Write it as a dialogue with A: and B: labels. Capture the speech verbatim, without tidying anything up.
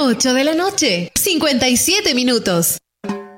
A: ocho de la noche, cincuenta y siete minutos.